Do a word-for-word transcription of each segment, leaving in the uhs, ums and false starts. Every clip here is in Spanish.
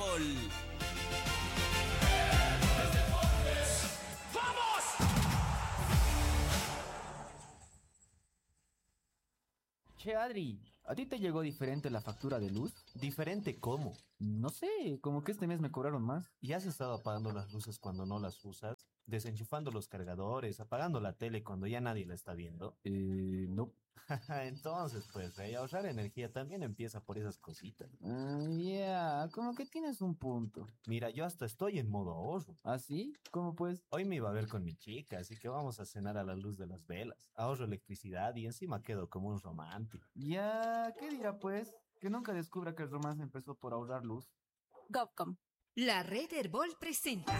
Gol. Che, Adri, ¿a ti te llegó diferente la factura de luz? ¿Diferente cómo? No sé, como que este mes me cobraron más. ¿Ya has estado apagando las luces cuando no las usas? ¿Desenchufando los cargadores? ¿Apagando la tele cuando ya nadie la está viendo? Eh, no. Entonces, pues, rey, ahorrar energía también empieza por esas cositas. Ah, ya, como que tienes un punto. Mira, yo hasta estoy en modo ahorro. ¿Ah, sí? ¿Cómo pues? Hoy me iba a ver con mi chica, así que vamos a cenar a la luz de las velas. Ahorro electricidad y encima quedo como un romántico. Ya, ¿qué dirá pues? Que nunca descubra que el romance empezó por ahorrar luz. GovCom. La red Herbol presenta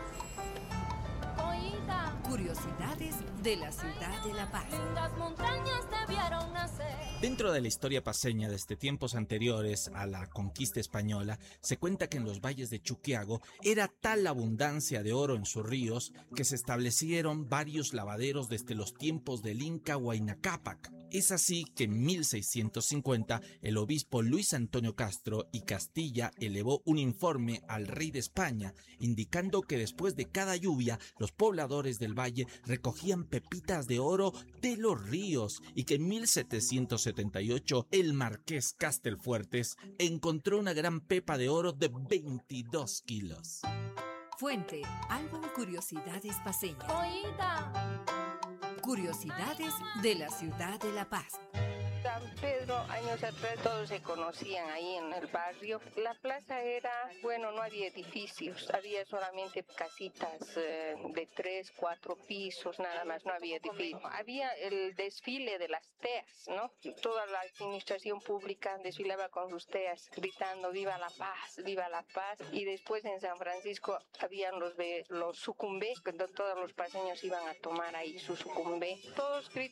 Oída, Curiosidades de la ciudad de La Paz. lindas montañas te vieron nacer. Dentro de la historia paceña desde tiempos anteriores a la conquista española, se cuenta que en los valles de Chuquiago era tal la abundancia de oro en sus ríos que se establecieron varios lavaderos desde los tiempos del Inca Huayna Cápac. Es así que en mil seiscientos cincuenta el obispo Luis Antonio Castro y Castilla elevó un informe al rey de España indicando que después de cada lluvia los pobladores del valle recogían pepitas de oro de los ríos y que en mil setecientos setenta y ocho el marqués Castelfuertes encontró una gran pepa de oro de veintidós kilos. Fuente, álbum Curiosidades Paceñas. Oída, Curiosidades de la ciudad de La Paz. San Pedro, años atrás todos se conocían ahí en el barrio. La plaza era, bueno, no había edificios, había solamente casitas eh, de tres, cuatro pisos, nada más, no había edificios. Había el desfile de las teas, ¿no? Toda la administración pública desfilaba con sus teas, gritando "Viva la Paz, viva la Paz". Y después en San Francisco habían los, de, los sucumbé, que todos los paseños iban a tomar ahí su sucumbé. Todos gritando